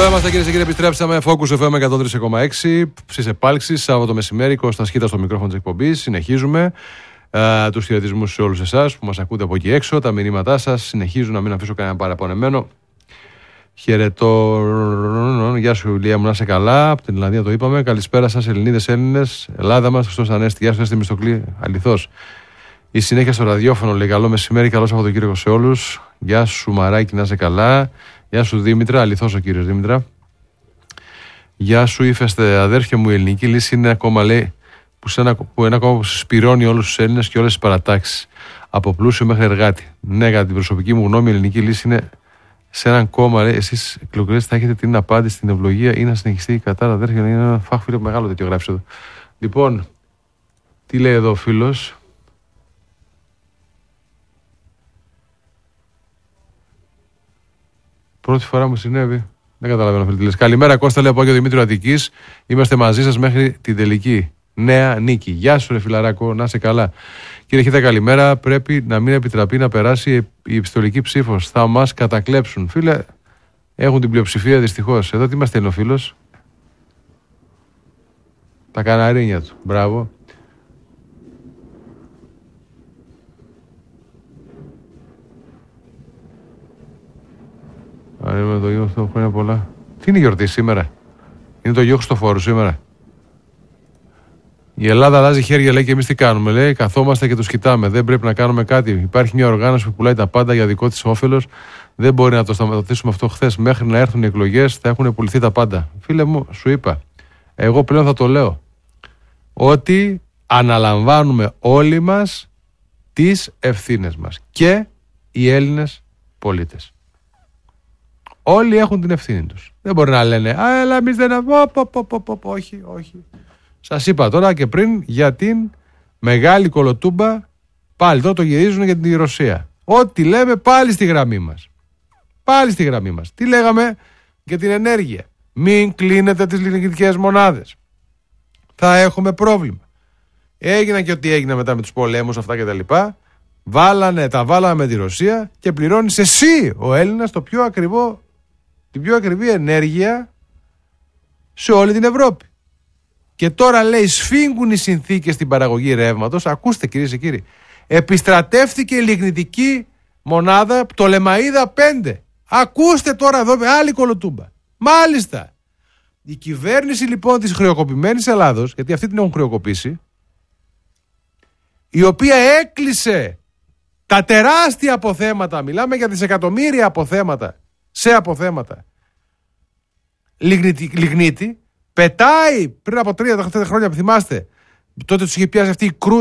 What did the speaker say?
Εδώ είμαστε κυρίες και κύριοι, επιστρέψαμε. Focus FM 103,6. Στις επάλξεις, Σάββατο μεσημέρι, Κώστα Σκύτα στο μικρόφωνο της εκπομπής. Συνεχίζουμε. Τους χαιρετισμούς σε όλους εσάς που μας ακούτε από εκεί έξω. Τα μηνύματά σας συνεχίζουν, να μην αφήσω κανένα παραπονεμένο. Χαιρετώ. Γεια σου, Ηλία μου, να είσαι καλά. Από την Ιρλανδία το είπαμε. Καλησπέρα σας, Ελληνίδες, Έλληνες. Ελλάδα μας, Χριστός Ανέστη. Γεια σου, Ανέστη Μιστοκλή. Αληθώς. Η συνέχεια στο ραδιόφωνο λέει καλό μεσημέρι, καλό Σαββατοκύριακο σε όλους. Γεια σου, Μαράκι, να είσαι καλά. Γεια σου, Δήμητρα. Αληθώς ο κύριος Δήμητρα. Γεια σου, Ήφεστε, αδέρφια μου. Η ελληνική λύση είναι ακόμα, λέει, που ένα κόμμα που συσπηρώνει όλους τους Έλληνες και όλες τις παρατάξεις. Από πλούσιο μέχρι εργάτη. Ναι, κατά την προσωπική μου γνώμη, η ελληνική λύση είναι σε έναν κόμμα, λέει, εσείς εκλογές θα έχετε την απάντηση στην ευλογία ή να συνεχιστεί η κατάρα, αδέρφια. Είναι ένα φάχ, φίλε, μεγάλο τέτοιο γράψει εδώ. Λοιπόν, τι λέει εδώ ο φίλος. Πρώτη φορά μου συνέβη. Δεν καταλαβαίνω, φίλε, τι λες. Καλημέρα, Κώστα, λέει από Άγιο Δημήτριο Αττικής. Είμαστε μαζί σας μέχρι την τελική νέα νίκη. Γεια σου, ρε φιλαράκο, να είσαι καλά. Κύριε Χίτα, καλημέρα. Πρέπει να μην επιτραπεί να περάσει η επιστολική ψήφος. Θα μας κατακλέψουν. Φίλε, έχουν την πλειοψηφία δυστυχώς. Εδώ τι μας στέλνει ο φίλος. Τα καναρίνια του. Μπράβο. Άρα με το γιο αυτό χρόνια πολλά. Τι είναι η γιορτή σήμερα? Είναι το γιο Χριστοφόρου σήμερα. Η Ελλάδα αλλάζει χέρια, λέει, και εμείς τι κάνουμε? Λέει, καθόμαστε και τους κοιτάμε. Δεν πρέπει να κάνουμε κάτι. Υπάρχει μια οργάνωση που πουλάει τα πάντα για δικό της όφελος. Δεν μπορεί να το σταματήσουμε αυτό χθες. Μέχρι να έρθουν οι εκλογές θα έχουν πουληθεί τα πάντα. Φίλε μου, σου είπα. Εγώ πλέον θα το λέω. Ότι αναλαμβάνουμε όλοι μας τις ευθύνες μας. Και οι Έλληνες πολίτες. Όλοι έχουν την ευθύνη τους. Δεν μπορεί να λένε αλλά εμείς δεν... Όχι, όχι. Σας είπα τώρα και πριν για την μεγάλη κολοτούμπα. Πάλι τώρα το γυρίζουν για την Ρωσία. Ό,τι λέμε πάλι στη γραμμή μας. Πάλι στη γραμμή μας. Τι λέγαμε για την ενέργεια? Μην κλείνετε τις λιγνητικές μονάδες. Θα έχουμε πρόβλημα. Έγιναν και ό,τι έγινε μετά με τους πολέμους αυτά και τα λοιπά. Τα βάλαμε με τη Ρωσία και πληρώνεις εσύ ο Έλληνας την πιο ακριβή ενέργεια σε όλη την Ευρώπη. Και τώρα, λέει, σφίγγουν οι συνθήκες στην παραγωγή ρεύματος. Ακούστε, κυρίες και κύριοι. Επιστρατεύτηκε η λιγνητική μονάδα Πτολεμαΐδα 5. Ακούστε τώρα εδώ άλλη κολοτούμπα. Μάλιστα. Η κυβέρνηση λοιπόν της χρεοκοπημένης Ελλάδος, γιατί αυτή την έχουν χρεοκοπήσει, η οποία έκλεισε τα τεράστια αποθέματα, μιλάμε για δισεκατομμύρια αποθέματα, σε αποθέματα λιγνίτη, πετάει πριν από 3-4 χρόνια, θυμάστε, τότε τους είχε πιάσει αυτή η κρούση